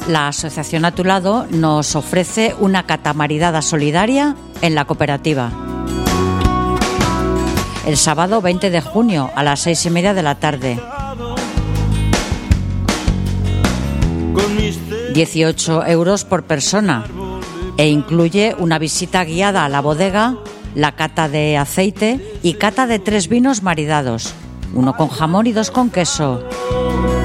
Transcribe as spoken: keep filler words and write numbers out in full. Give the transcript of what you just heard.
la Asociación A Tu Lado nos ofrece una cata maridada solidaria en la cooperativa. El sábado veinte de junio a las seis y media de la tarde. dieciocho euros por persona e incluye una visita guiada a la bodega, la cata de aceite y cata de tres vinos maridados, uno con jamón y dos con queso.